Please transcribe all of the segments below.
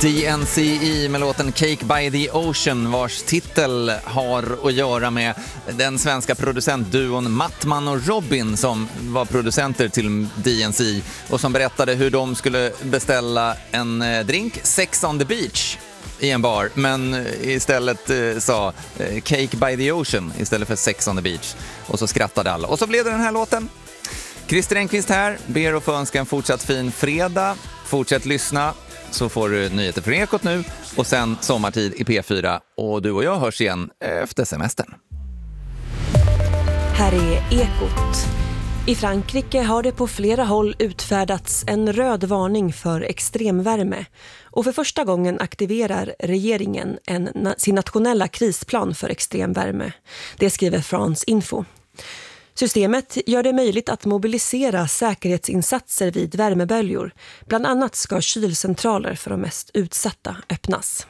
DNCE med låten Cake by the Ocean, vars titel har att göra med den svenska producentduon Mattman och Robin som var producenter till DNCE och som berättade hur de skulle beställa en drink, Sex on the Beach, i en bar, men istället sa Cake by the Ocean istället för Sex on the Beach. Och så skrattade alla. Och så blev det den här låten. Christer Enqvist här, ber att få önska en fortsatt fin fredag. Fortsätt lyssna så får du nyheter från Ekot nu och sen sommartid i P4. Och du och jag hörs igen efter semestern. Här är Ekot. I Frankrike har det på flera håll utfärdats en röd varning för extremvärme. Och för första gången aktiverar regeringen sin nationella krisplan för extremvärme. Det skriver France Info. Systemet gör det möjligt att mobilisera säkerhetsinsatser vid värmeböljor. Bland annat ska kylcentraler för de mest utsatta öppnas.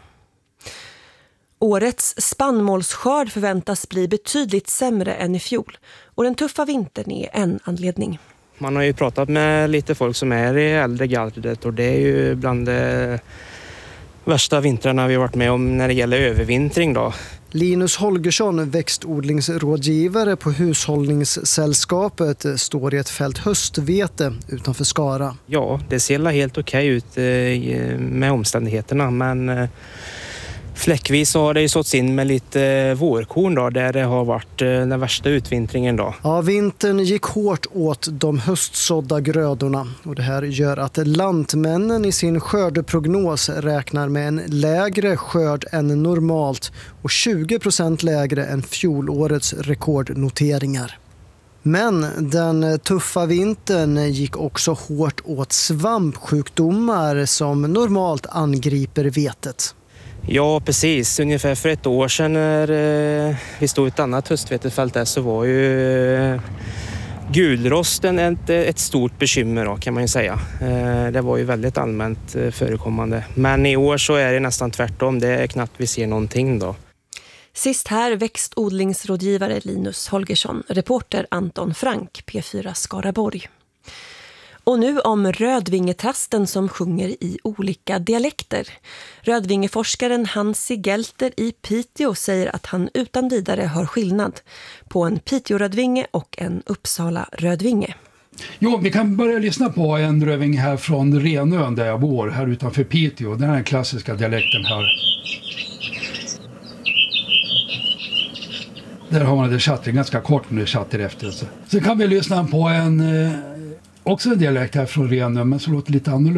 Årets spannmålsskörd förväntas bli betydligt sämre än i fjol. Och den tuffa vintern är en anledning. Man har ju pratat med lite folk som är i äldre gallret och det är ju bland de värsta vintrarna vi har varit med om när det gäller övervintring då. Linus Holgersson, växtodlingsrådgivare på Hushållningssällskapet, står i ett fält höstvete utanför Skara. Ja, det ser helt okej ut med omständigheterna, men fläckvis så har det ju såtts in med lite vårkorn då, där det har varit den värsta utvintringen då. Ja, vintern gick hårt åt de höstsådda grödorna och det här gör att lantmännen i sin skördeprognos räknar med en lägre skörd än normalt och 20% lägre än fjolårets rekordnoteringar. Men den tuffa vintern gick också hårt åt svampsjukdomar som normalt angriper vetet. Ja, precis. Ungefär för ett år sedan när vi stod i ett annat höstvetefält där så var ju gulrosten ett stort bekymmer då, kan man ju säga. Det var ju väldigt allmänt förekommande. Men i år så är det nästan tvärtom. Det är knappt vi ser någonting då. Sist här växtodlingsrådgivare Linus Holgersson, reporter Anton Frank, P4 Skaraborg. Och nu om rödvingetrasten som sjunger i olika dialekter. Rödvingeforskaren Hansi Gelter i Piteå säger att han utan vidare hör skillnad på en Piteå-rödvinge och en Uppsala-rödvinge. Jo, vi kan börja lyssna på en rödvinge här från Renön där jag bor, här utanför Piteå. Den här klassiska dialekten här. Där har man det chattring ganska kort med det chatter efter. Så kan vi lyssna på också en dialekt här från Renö, men så låter lite annorlunda.